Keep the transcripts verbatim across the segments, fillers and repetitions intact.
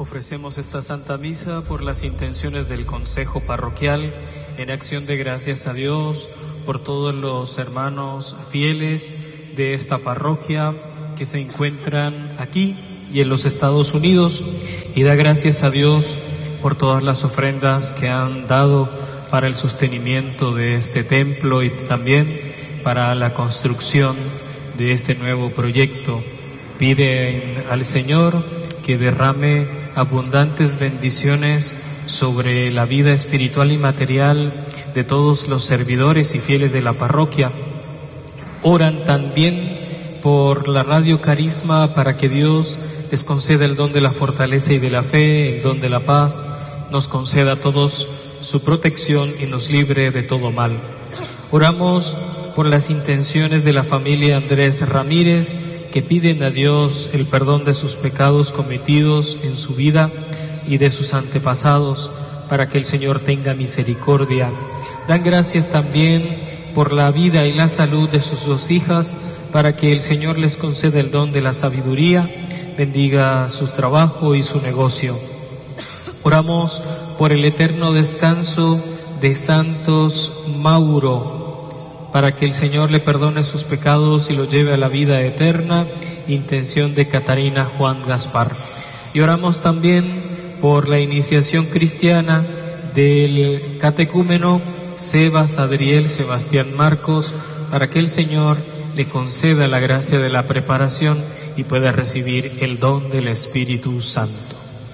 Ofrecemos esta Santa Misa por las intenciones del Consejo Parroquial, en acción de gracias a Dios por todos los hermanos fieles de esta parroquia que se encuentran aquí y en los Estados Unidos, y da gracias a Dios por todas las ofrendas que han dado para el sostenimiento de este templo y también para la construcción de este nuevo proyecto. Piden al Señor que derrame abundantes bendiciones sobre la vida espiritual y material de todos los servidores y fieles de la parroquia. Oran también por la Radio Carisma para que Dios les conceda el don de la fortaleza y de la fe, el don de la paz, nos conceda a todos su protección y nos libre de todo mal. Oramos por las intenciones de la familia Andrés Ramírez, que piden a Dios el perdón de sus pecados cometidos en su vida y de sus antepasados, para que el Señor tenga misericordia. Dan gracias también por la vida y la salud de sus dos hijas, para que el Señor les conceda el don de la sabiduría, bendiga su trabajo y su negocio. Oramos por el eterno descanso de Santos Mauro, para que el Señor le perdone sus pecados y lo lleve a la vida eterna, intención de Catarina Juan Gaspar. Y oramos también por la iniciación cristiana del catecúmeno Sebas Adriel Sebastián Marcos, para que el Señor le conceda la gracia de la preparación y pueda recibir el don del Espíritu Santo.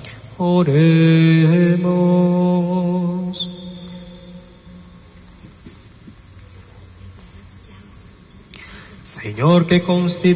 Oremos. Señor, que constituye